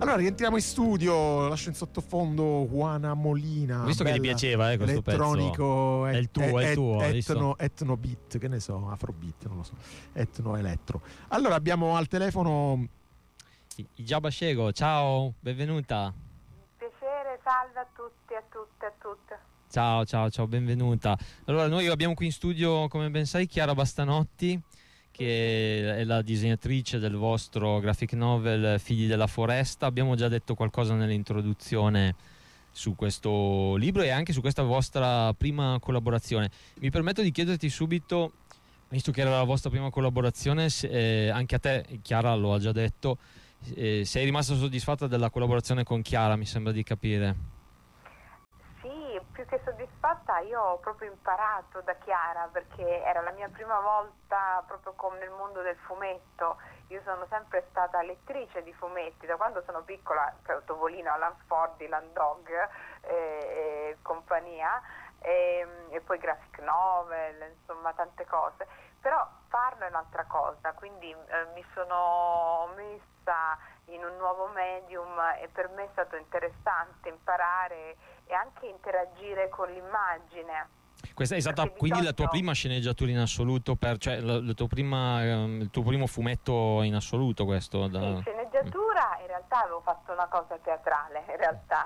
Allora rientriamo in studio, lascio in sottofondo Juana Molina. Visto che ti piaceva questo elettronico, pezzo. È il tuo, etno beat, che ne so, afrobeat, non lo so, etno elettro. Allora abbiamo al telefono Ijaba Shego, ciao, benvenuta. Piacere, salve a tutti, a tutte, a tutte. Ciao, benvenuta. Allora noi abbiamo qui in studio, come ben sai, Chiara Bastanotti, che è la disegnatrice del vostro graphic novel Figli della Foresta. Abbiamo già detto qualcosa nell'introduzione su questo libro e anche su questa vostra prima collaborazione. Mi permetto di chiederti subito, visto che era la vostra prima collaborazione, anche a te, Chiara lo ha già detto, sei rimasta soddisfatta della collaborazione con Chiara, mi sembra di capire. Più che soddisfatta, io ho proprio imparato da Chiara, perché era la mia prima volta proprio nel mondo del fumetto. Io sono sempre stata lettrice di fumetti da quando sono piccola, Topolino, Alan Ford, Dylan Dog e compagnia, e poi graphic novel, insomma tante cose, però farlo è un'altra cosa, quindi mi sono messa in un nuovo medium e per me è stato interessante imparare e anche interagire con l'immagine. Questa è stata quindi la tua prima sceneggiatura in assoluto, cioè il tuo primo fumetto in assoluto, questo? Sì, sceneggiatura, in realtà avevo fatto una cosa teatrale, in realtà,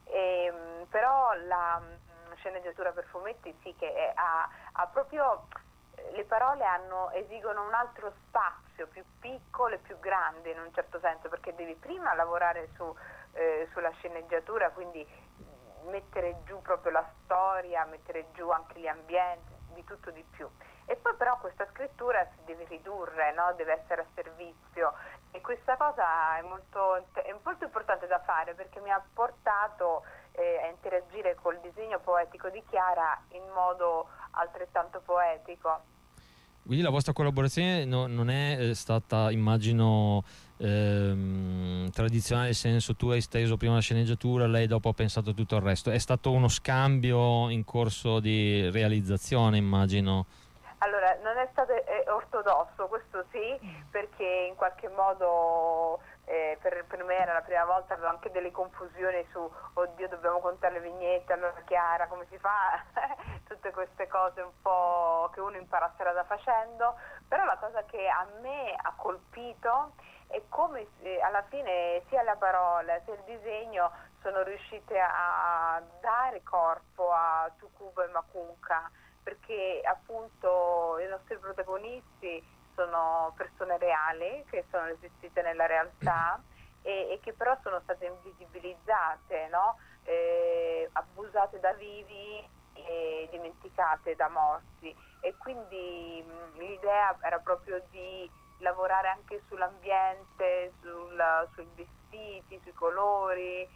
però la sceneggiatura per fumetti sì che ha proprio... Le parole esigono un altro spazio più piccolo e più grande in un certo senso, perché devi prima lavorare sulla sceneggiatura, quindi mettere giù proprio la storia, mettere giù anche gli ambienti, di tutto di più. E poi però questa scrittura si deve ridurre, no? Deve essere a servizio, e questa cosa è molto importante da fare, perché mi ha portato a interagire col disegno poetico di Chiara in modo altrettanto poetico. Quindi la vostra collaborazione non è stata, immagino, tradizionale, nel senso tu hai steso prima la sceneggiatura, lei dopo ha pensato tutto il resto. È stato uno scambio in corso di realizzazione, immagino. Allora, non è stato ortodosso, questo sì, perché in qualche modo per me era la prima volta, avevo anche delle confusioni su, oddio, dobbiamo contare le vignette, allora Chiara, come si fa? Tutte queste cose un po' che uno impara strada facendo, però la cosa che a me ha colpito è come alla fine sia la parola sia il disegno sono riuscite a dare corpo a Tukubo e Makunka, perché appunto i nostri protagonisti sono persone reali che sono esistite nella realtà e che però sono state invisibilizzate, no? Abusate da vivi e dimenticate da morti, e quindi l'idea era proprio di lavorare anche sull'ambiente, sui vestiti, sui colori,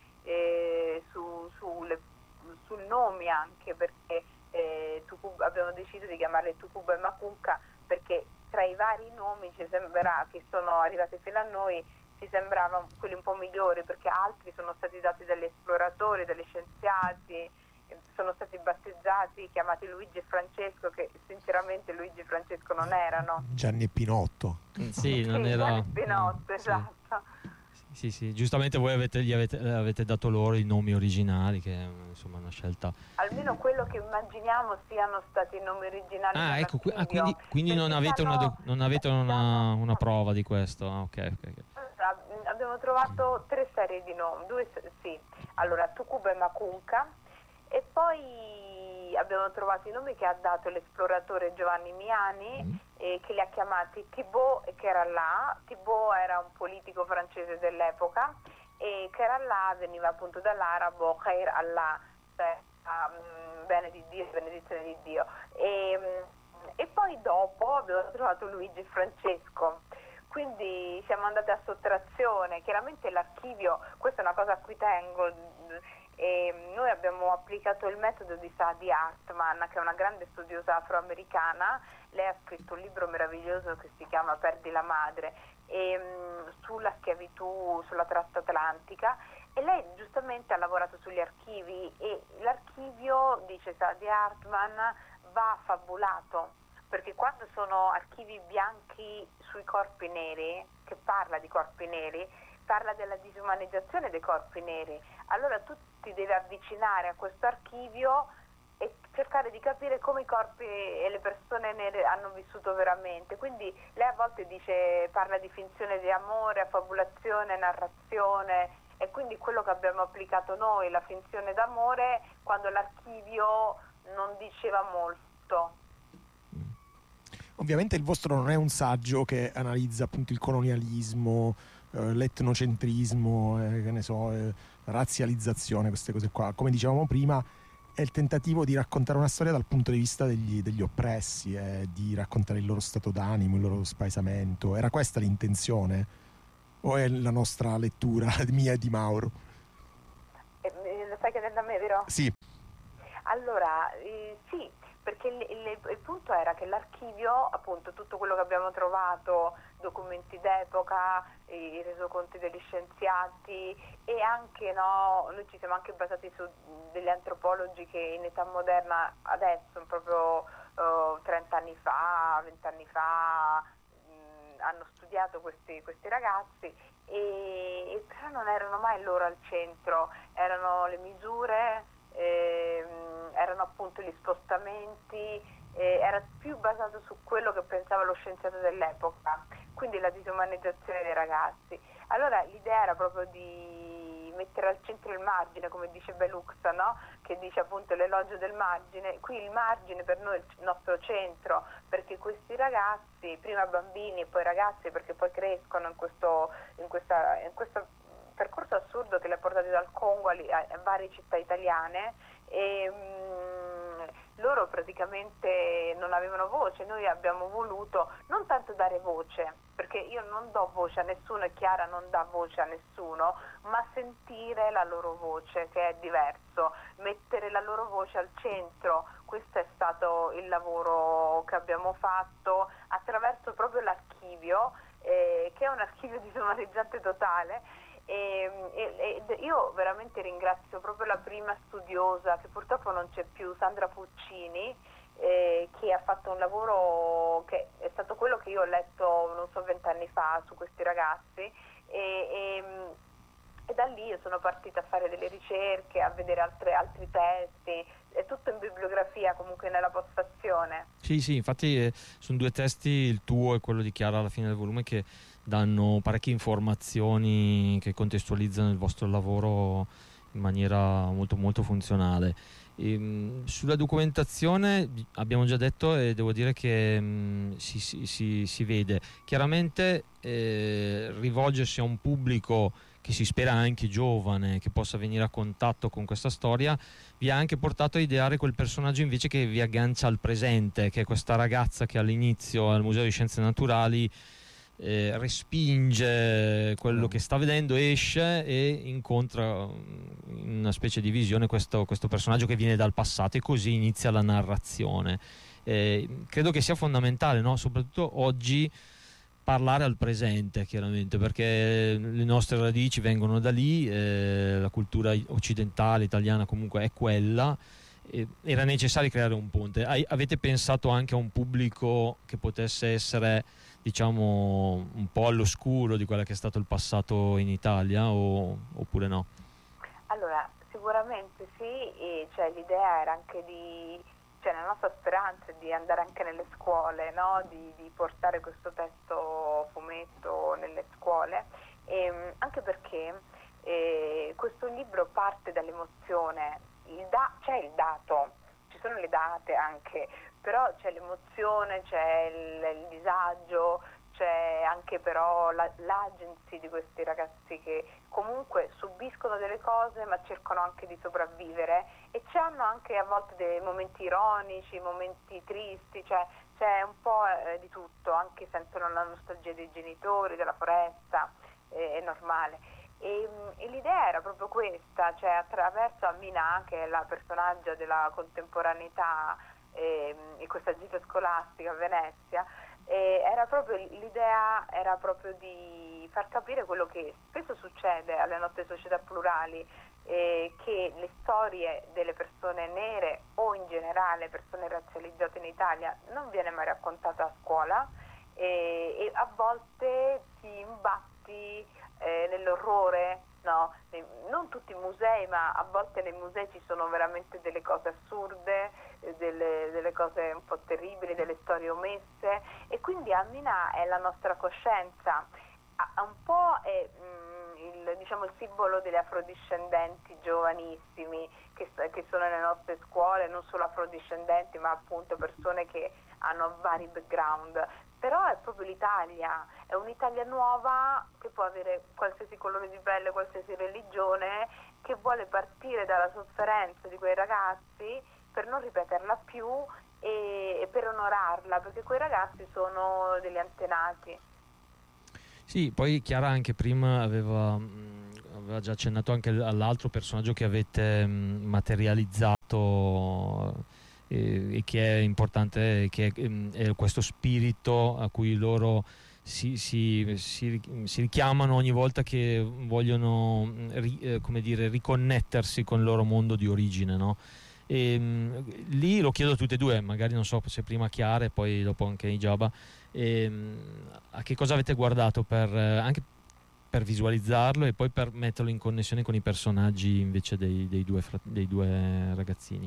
sul nomi anche, perché abbiamo deciso di chiamarle Tukubo e Makunka perché tra i vari nomi ci sembra che sono arrivati fino a noi ci sembravano quelli un po' migliori, perché altri sono stati dati dagli esploratori, dagli scienziati, sono stati battezzati, chiamati Luigi e Francesco, che sinceramente Luigi e Francesco non erano. Gianni e Pinotto. Sì, non era Gianni e Pinotto, esatto. Sì, giustamente voi avete dato loro i nomi originali, che è insomma una scelta. Almeno quello che immaginiamo siano stati i nomi originali. Ah, ecco, quindi non avete una prova di questo. Ok. Abbiamo trovato 3 serie di nomi, 2 sì. Allora, Tukubo e Makunka, e poi abbiamo trovato i nomi che ha dato l'esploratore Giovanni Miani, che li ha chiamati Thibaut e Kerala. Thibaut era un politico francese dell'epoca e Kerala veniva appunto dall'arabo Khair Allah, cioè bene di Dio, benedizione di Dio. E poi dopo abbiamo trovato Luigi e Francesco. Quindi siamo andati a sottrazione. Chiaramente l'archivio, questa è una cosa a cui tengo, e noi abbiamo applicato il metodo di Sadie Hartman, che è una grande studiosa afroamericana. Lei ha scritto un libro meraviglioso che si chiama Perdi la madre, sulla schiavitù, sulla tratta atlantica, e lei giustamente ha lavorato sugli archivi, e l'archivio, dice Sadie Hartman, va fabulato, perché quando sono archivi bianchi sui corpi neri, che parla di corpi neri, parla della disumanizzazione dei corpi neri. Allora tu ti devi avvicinare a questo archivio e cercare di capire come i corpi e le persone nere hanno vissuto veramente. Quindi lei a volte parla di finzione di amore, affabulazione, narrazione, e quindi quello che abbiamo applicato noi, la finzione d'amore, quando l'archivio non diceva molto. Ovviamente il vostro non è un saggio che analizza appunto il colonialismo, l'etnocentrismo, che ne so, razzializzazione, queste cose qua. Come dicevamo prima, è il tentativo di raccontare una storia dal punto di vista degli oppressi, di raccontare il loro stato d'animo, il loro spaesamento. Era questa l'intenzione? O è la nostra lettura mia e di Mauro? Lo stai chiedendo a me, vero? Sì. Allora, sì, perché il punto era che l'archivio, appunto, tutto quello che abbiamo trovato, documenti d'epoca, i resoconti degli scienziati, e anche noi ci siamo anche basati su degli antropologi che in età moderna, adesso, proprio 30 anni fa, 20 anni fa, hanno studiato questi ragazzi, e però non erano mai loro al centro, erano le misure, erano appunto gli spostamenti, era più basato su quello che pensava lo scienziato dell'epoca, quindi la disumanizzazione dei ragazzi. Allora l'idea era proprio di mettere al centro il margine, come dice Belux, no? Che dice appunto l'elogio del margine. Qui il margine per noi è il nostro centro, perché questi ragazzi, prima bambini e poi ragazzi, perché poi crescono in questo percorso assurdo che li ha portati dal Congo a varie città italiane, e loro praticamente non avevano voce. Noi abbiamo voluto non tanto dare voce, perché io non do voce a nessuno e Chiara non dà voce a nessuno, ma sentire la loro voce, che è diverso, mettere la loro voce al centro. Questo è stato il lavoro che abbiamo fatto attraverso proprio l'archivio, che è un archivio disumanizzante totale. E io veramente ringrazio proprio la prima studiosa, che purtroppo non c'è più, Sandra Puccini, che ha fatto un lavoro che è stato quello che io ho letto, non so, 20 anni fa su questi ragazzi, e da lì io sono partita a fare delle ricerche, a vedere altri testi, è tutto in bibliografia, comunque nella postfazione. Sì, infatti sono due testi, il tuo e quello di Chiara alla fine del volume, che danno parecchie informazioni, che contestualizzano il vostro lavoro in maniera molto molto funzionale. Sulla documentazione abbiamo già detto, e devo dire che si vede chiaramente, rivolgersi a un pubblico che si spera anche giovane, che possa venire a contatto con questa storia, vi ha anche portato a ideare quel personaggio invece che vi aggancia al presente, che è questa ragazza che all'inizio al Museo di Scienze Naturali respinge quello che sta vedendo, esce e incontra in una specie di visione questo personaggio che viene dal passato, e così inizia la narrazione. Credo che sia fondamentale, no? Soprattutto oggi, parlare al presente, chiaramente, perché le nostre radici vengono da lì, la cultura occidentale italiana comunque è quella. Era necessario creare un ponte. Avete pensato anche a un pubblico che potesse essere, diciamo, un po' all'oscuro di quello che è stato il passato in Italia, oppure no? Allora, sicuramente sì, e cioè, l'idea era anche la nostra speranza è di andare anche nelle scuole, no? Di portare questo testo fumetto nelle scuole, anche perché questo libro parte dall'emozione, c'è il dato, ci sono le date anche, però c'è l'emozione, c'è il disagio, c'è anche però l'agency di questi ragazzi che comunque subiscono delle cose ma cercano anche di sopravvivere, e c'hanno anche a volte dei momenti ironici, momenti tristi, cioè c'è un po' di tutto, anche sentono la nostalgia dei genitori, della foresta, è normale. E l'idea era proprio questa, cioè attraverso Amina, che è la personaggio della contemporaneità, e questa gita scolastica a Venezia, l'idea era proprio di far capire quello che spesso succede alle nostre società plurali, che le storie delle persone nere, o in generale persone razzializzate in Italia, non viene mai raccontata a scuola, e a volte ti imbatti nell'orrore orrore, no? Non tutti i musei, ma a volte nei musei ci sono veramente delle cose assurde, delle cose un po' terribili, delle storie omesse, e quindi Amina è la nostra coscienza, un po' è diciamo, il simbolo delle afrodiscendenti giovanissimi che sono nelle nostre scuole, non solo afrodiscendenti ma appunto persone che hanno vari background, però è proprio l'Italia, è un'Italia nuova che può avere qualsiasi colore di pelle, qualsiasi religione, che vuole partire dalla sofferenza di quei ragazzi per non ripeterla più e per onorarla, perché quei ragazzi sono degli antenati. Sì, poi Chiara anche prima aveva già accennato anche all'altro personaggio che avete materializzato e che è importante, che è questo spirito a cui loro si richiamano ogni volta che vogliono come dire, riconnettersi con il loro mondo di origine, no? Lì lo chiedo a tutte e due, magari non so se prima Chiara e poi dopo anche Ijaba, a che cosa avete guardato anche per visualizzarlo e poi per metterlo in connessione con i personaggi invece dei due ragazzini.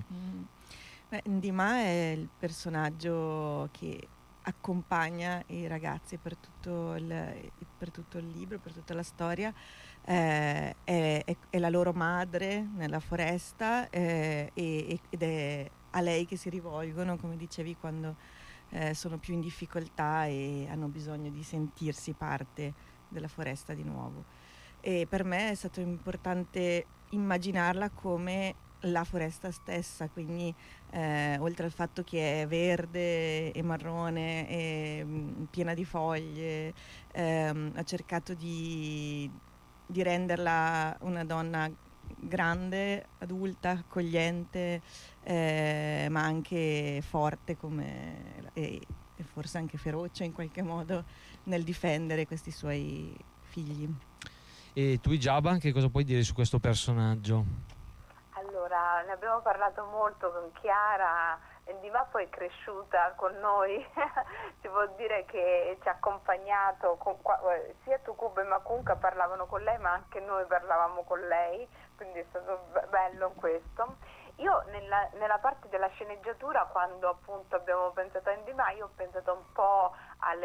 Ndima è il personaggio che accompagna i ragazzi per tutto il libro, per tutta la storia. È la loro madre nella foresta, ed è a lei che si rivolgono, come dicevi, quando sono più in difficoltà e hanno bisogno di sentirsi parte della foresta di nuovo. E per me è stato importante immaginarla come la foresta stessa, quindi oltre al fatto che è verde e marrone e piena di foglie, ha cercato di renderla una donna grande, adulta, accogliente, ma anche forte e forse anche feroce in qualche modo nel difendere questi suoi figli. E tu, Ijaba, che cosa puoi dire su questo personaggio? Allora, ne abbiamo parlato molto con Chiara, Ndima poi è cresciuta con noi, si può dire che ci ha accompagnato, sia Tucube e Makunka parlavano con lei, ma anche noi parlavamo con lei, quindi è stato bello questo. Io nella parte della sceneggiatura, quando appunto abbiamo pensato a Ndima, io ho pensato un po'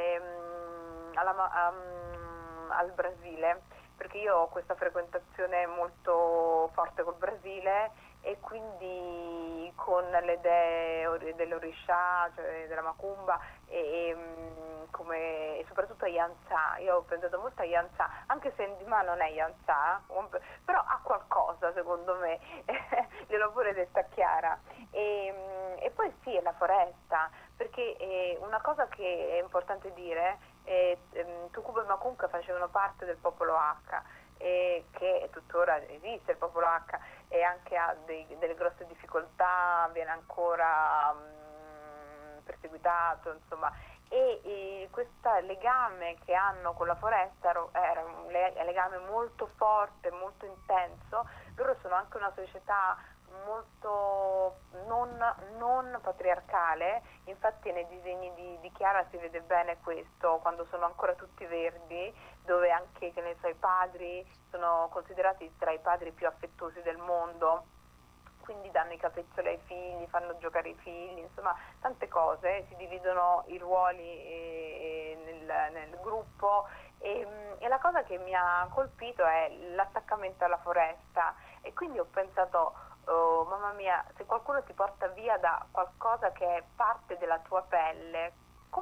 al Brasile, perché io ho questa frequentazione molto forte col Brasile e quindi con le dee dell'Orisha, cioè della Macumba e soprattutto a Yansà. Io ho pensato molto a Yansà, anche se Ndima non è Yansà, però ha qualcosa secondo me, gliel'ho pure detta Chiara. E poi sì, è la foresta, perché una cosa che è importante dire, Tucube e Makunka facevano parte del popolo H, che tuttora esiste il popolo H e anche ha delle grosse difficoltà, viene ancora perseguitato, insomma, e questo legame che hanno con la foresta era un legame molto forte, molto intenso. Loro sono anche una società molto non patriarcale, infatti nei disegni di Chiara si vede bene questo, quando sono ancora tutti verdi, dove anche, che ne so, i padri sono considerati tra i padri più affettuosi del mondo, quindi danno i capezzoli ai figli, fanno giocare i figli, insomma tante cose, si dividono i ruoli nel gruppo e la cosa che mi ha colpito è l'attaccamento alla foresta e quindi ho pensato, oh, mamma mia, se qualcuno ti porta via da qualcosa che è parte della tua pelle,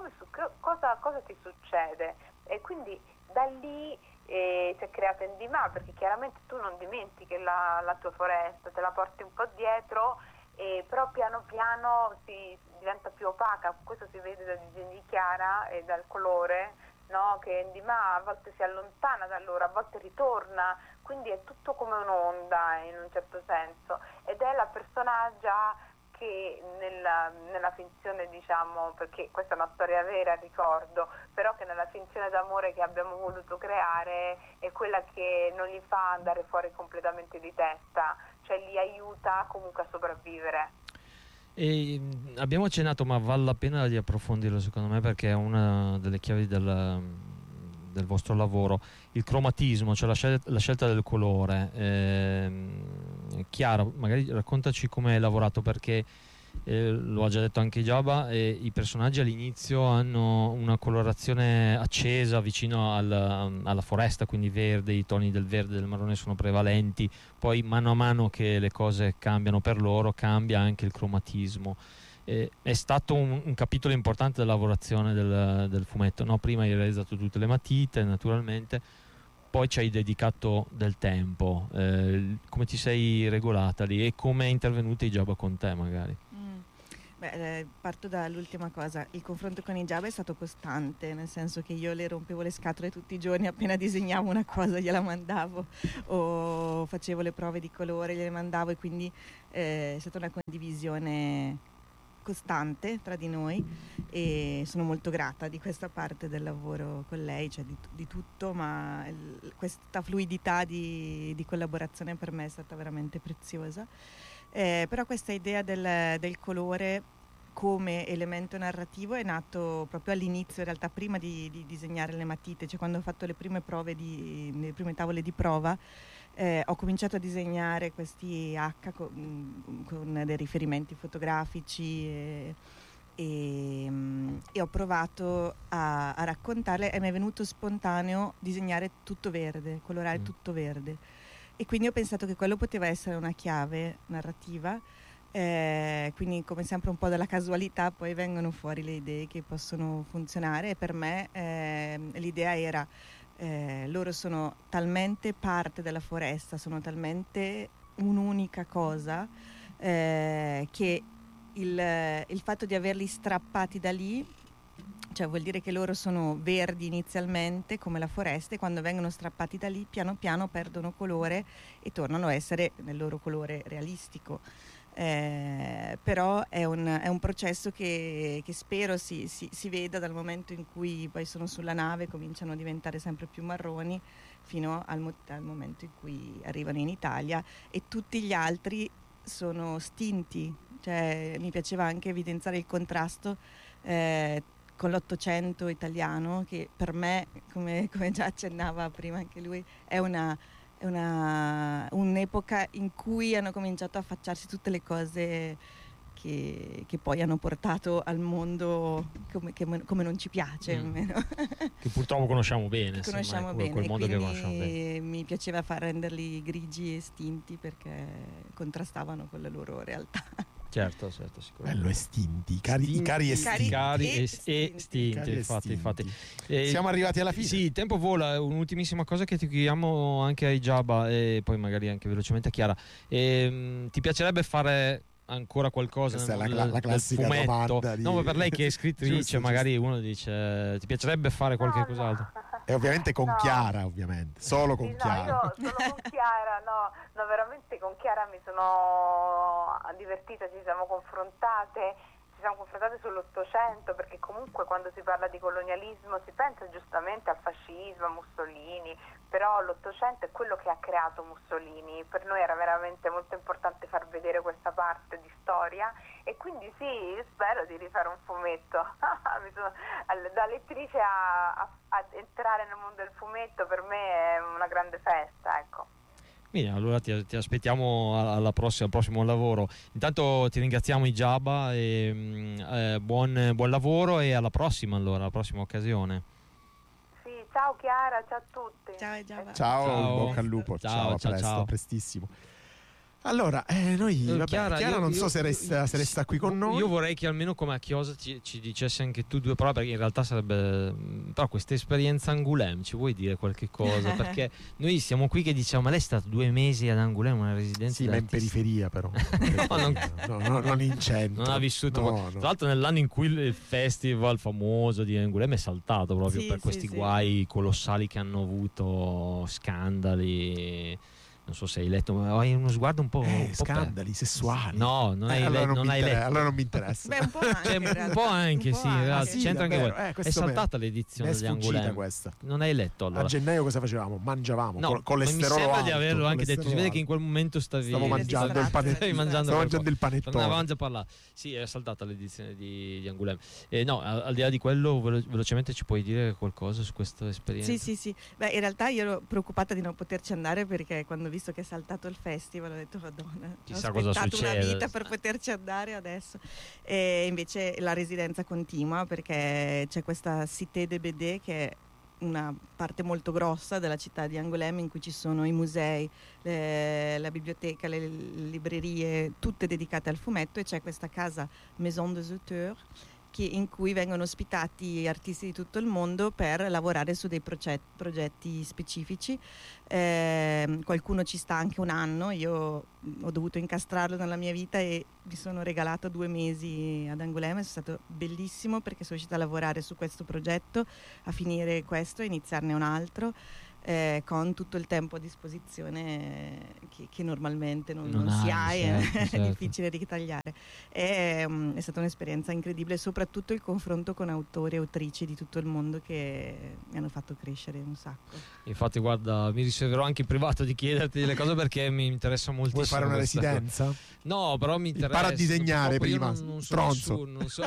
cosa ti succede? E quindi da lì si è creata Ndima, perché chiaramente tu non dimentichi la tua foresta, te la porti un po' dietro, però piano piano si diventa più opaca. Questo si vede dai disegni di Chiara e dal colore, no? Che Ndima a volte si allontana da loro, a volte ritorna, quindi è tutto come un'onda in un certo senso, ed è la personaggia che nella finzione, diciamo, perché questa è una storia vera, ricordo, però che nella finzione d'amore che abbiamo voluto creare è quella che non li fa andare fuori completamente di testa, cioè li aiuta comunque a sopravvivere. E abbiamo accennato, ma vale la pena di approfondirlo secondo me, perché è una delle chiavi del del vostro lavoro, il cromatismo, cioè la scelta del colore. Chiara, magari raccontaci come hai lavorato, perché lo ha già detto anche Giaba, i personaggi all'inizio hanno una colorazione accesa vicino alla foresta, quindi verde, i toni del verde e del marrone sono prevalenti, poi mano a mano che le cose cambiano per loro cambia anche il cromatismo. È stato un capitolo importante della lavorazione del fumetto, no? Prima hai realizzato tutte le matite naturalmente, poi ci hai dedicato del tempo. Come ti sei regolata lì e come è intervenuta Giaba con te magari? Parto dall'ultima cosa. Il confronto con Giaba è stato costante, nel senso che io le rompevo le scatole tutti i giorni, appena disegnavo una cosa gliela mandavo, o facevo le prove di colore, gliele mandavo, e quindi è stata una condivisione costante tra di noi, e sono molto grata di questa parte del lavoro con lei, cioè di tutto, ma questa fluidità di collaborazione per me è stata veramente preziosa. Però questa idea del colore come elemento narrativo è nato proprio all'inizio, in realtà prima di disegnare le matite, cioè quando ho fatto le prime prove, le prime tavole di prova, ho cominciato a disegnare questi H con dei riferimenti fotografici e ho provato a raccontarle, e mi è venuto spontaneo disegnare tutto verde, colorare tutto verde. E quindi ho pensato che quello poteva essere una chiave narrativa, quindi come sempre un po' dalla casualità poi vengono fuori le idee che possono funzionare, e per me l'idea era loro sono talmente parte della foresta, sono talmente un'unica cosa, che il fatto di averli strappati da lì, cioè vuol dire che loro sono verdi inizialmente come la foresta, e quando vengono strappati da lì piano piano perdono colore e tornano a essere nel loro colore realistico. Però è un processo che spero si veda dal momento in cui poi sono sulla nave, cominciano a diventare sempre più marroni, fino al momento in cui arrivano in Italia e tutti gli altri sono stinti. Cioè, mi piaceva anche evidenziare il contrasto con l'Ottocento italiano, che per me, come già accennava prima anche lui, è un'epoca in cui hanno cominciato a affacciarsi tutte le cose che poi hanno portato al mondo come non ci piace, almeno. Che purtroppo conosciamo bene. Conosciamo bene, quel mondo che conosciamo bene. Mi piaceva renderli grigi e estinti, perché contrastavano con la loro realtà. Certo, sicuramente. Bello, estinti, cari estinti. Cari estinti, infatti. Siamo arrivati alla fine. Sì, il tempo vola. Un'ultimissima cosa che ti chiediamo anche a Giaba, e poi magari anche velocemente a Chiara. Ti piacerebbe fare ancora qualcosa la classica fumetto? domanda No, ma per lei che è scrittrice, giusto, magari uno dice: ti piacerebbe fare qualche cos'altro? E ovviamente con Chiara, ovviamente, solo con Chiara. Io solo con Chiara, no, veramente con Chiara mi sono divertita, ci siamo confrontate sull'Ottocento, perché comunque quando si parla di colonialismo si pensa giustamente al fascismo, a Mussolini, però l'Ottocento è quello che ha creato Mussolini. Per noi era veramente molto importante far vedere questa parte di storia, e quindi sì, spero di rifare un fumetto. Da lettrice a entrare nel mondo del fumetto per me è una grande festa, ecco. Bene, allora ti aspettiamo al prossimo lavoro. Intanto ti ringraziamo Giaba, e buon lavoro, e alla prossima occasione. Sì, ciao Chiara, ciao a tutti. Ciao Giaba. Ciao, bocca al lupo. Ciao, a presto, prestissimo. Allora, Chiara non so se resta qui con noi. Io vorrei che almeno come a Chiosa ci dicessi anche tu due parole, perché in realtà sarebbe... Però questa esperienza a Angoulême, ci vuoi dire qualche cosa? Perché noi siamo qui che diciamo: ma lei è stato 2 mesi ad Angoulême, una residenza? Sì, ma in periferia però. non in centro. Non ha vissuto. Tra l'altro nell'anno in cui il festival famoso di Angoulême è saltato proprio per questi guai colossali che hanno avuto, scandali... non so se hai letto, ma hai uno sguardo un po', scandali sessuali. No, non hai allora non hai letto. Allora non mi interessa. Beh, un po' anche, Un po' anche, sì, sì, c'entra anche davvero, quello. È questo saltata l'edizione mi è di sfuggita Angoulême. questa. Non hai letto allora? A gennaio cosa facevamo? Mangiavamo, No, colesterolo mi sembra alto, di averlo anche detto. Si vede colesterolo che in quel momento stavo mangiando il panettone. Stavi mangiando Stavo mangiando il panettone. Tornavamo già a parlare. Sì, è saltata l'edizione di Angoulême. No, al di là di quello, velocemente ci puoi dire qualcosa su questa esperienza? Sì. Beh, in realtà io ero preoccupata di non poterci andare, perché quando ho visto che è saltato il festival ho detto Madonna, Chissà ho cosa aspettato succede. una vita per poterci andare adesso. E invece la residenza continua, perché c'è questa Cité de BD, che è una parte molto grossa della città di Angoulême, in cui ci sono i musei, la biblioteca, le librerie, tutte dedicate al fumetto, e c'è questa casa Maison des Auteurs in cui vengono ospitati artisti di tutto il mondo per lavorare su dei progetti specifici. Qualcuno ci sta anche un anno. Io ho dovuto incastrarlo nella mia vita e mi sono regalata 2 mesi ad Angoulême. È stato bellissimo, perché sono riuscita a lavorare su questo progetto, a finire questo e iniziarne un altro, con tutto il tempo a disposizione che normalmente non si ha, certo. È difficile ritagliare. È stata un'esperienza incredibile, soprattutto il confronto con autori e autrici di tutto il mondo che mi hanno fatto crescere un sacco. Infatti, guarda, mi riserverò anche in privato di chiederti delle cose, perché mi interessa moltissimo. Vuoi fare una residenza? No, però mi interessa. Impara a disegnare prima, non stronzo.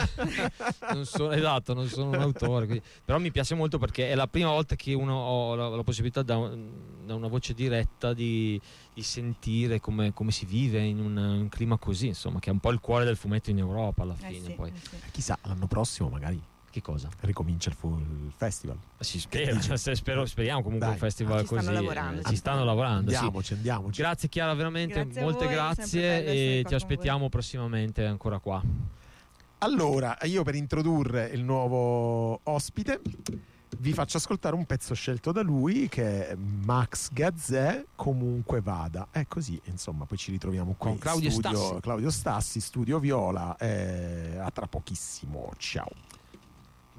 Esatto, non sono un autore, quindi. Però mi piace molto, perché è la prima volta che uno ho la possibilità da una voce diretta di sentire come si vive in un clima così, insomma, che è un po' il cuore del fumetto in Europa alla fine. Sì, poi. sì. Chissà, l'anno prossimo magari Che cosa? ricomincia il festival. Si spera, speriamo comunque. Dai. un festival Ci stanno così. lavorando, Ci stanno lavorando, sì. Andiamoci. Grazie Chiara, veramente Grazie a molte voi, è sempre grazie, bello essere e qua ti con aspettiamo prossimamente ancora qua. Allora, io per introdurre il nuovo ospite vi faccio ascoltare un pezzo scelto da lui, che è Max Gazzè, Comunque vada. È così, insomma, poi ci ritroviamo qui Con Claudio Stassi. Claudio Stassi, Studio Viola. A tra pochissimo, ciao.